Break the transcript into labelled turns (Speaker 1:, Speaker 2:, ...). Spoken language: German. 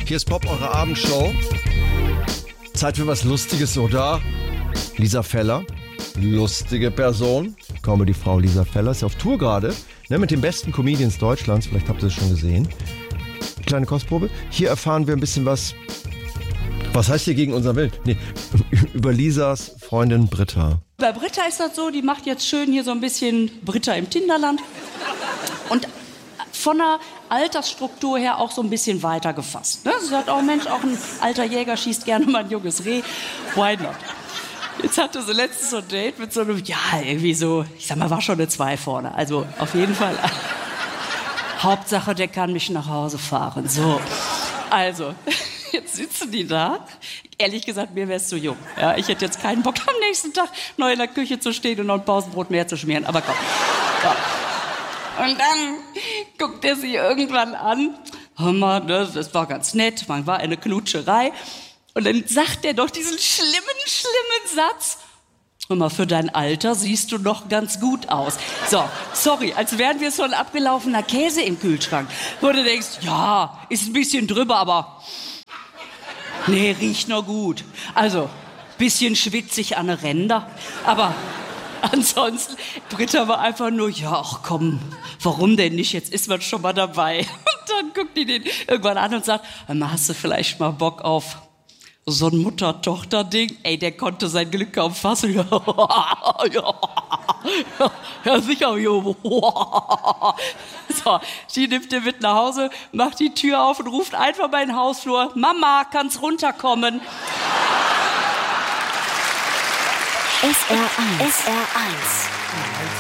Speaker 1: Hier ist Pop, eure Abendshow. Zeit für was Lustiges, oder? Lisa Feller, lustige Person. Comedy-Frau Lisa Feller ist ja auf Tour gerade, ne, mit den besten Comedians Deutschlands. Vielleicht habt ihr es schon gesehen. Kleine Kostprobe. Hier erfahren wir ein bisschen was. Was heißt hier gegen unser Wild? Nee, über Lisas Freundin Britta.
Speaker 2: Bei Britta ist das so, die macht jetzt schön hier so ein bisschen Britta im Tinderland. Und von der Altersstruktur her auch so ein bisschen weiter gefasst. Ne? Sie sagt auch, Mensch, auch ein alter Jäger schießt gerne mal ein junges Reh. Why not? Jetzt hatte sie letztens so ein Date mit so einem, ja, irgendwie so, ich sag mal, war schon eine 2 vorne. Also auf jeden Fall. Hauptsache, der kann mich nach Hause fahren. So, also, jetzt sitzen die da. Ehrlich gesagt, mir wäre es zu jung. Ja, ich hätte jetzt keinen Bock, am nächsten Tag neu in der Küche zu stehen und noch ein Pausenbrot mehr zu schmieren. Aber komm. Ja. Und dann guckt er sie irgendwann an. Hör mal, das war ganz nett. Man war eine Knutscherei. Und dann sagt er doch diesen schlimmen Satz. Hör mal, für dein Alter siehst du noch ganz gut aus. So, sorry, als wären wir so ein abgelaufener Käse im Kühlschrank. Wo du denkst, ja, ist ein bisschen drüber, aber nee, riecht noch gut. Also, bisschen schwitzig an den Ränder, aber ansonsten, Britta war einfach nur, ja, ach komm, warum denn nicht, jetzt ist man schon mal dabei. Und dann guckt die den irgendwann an und sagt, hast du vielleicht mal Bock auf so ein Mutter-Tochter-Ding? Ey, der konnte sein Glück kaum fassen. Ja, sicher, jo. So, die nimmt den mit nach Hause, macht die Tür auf und ruft einfach mal in den Hausflur, Mama, kannst runterkommen?
Speaker 3: SR1.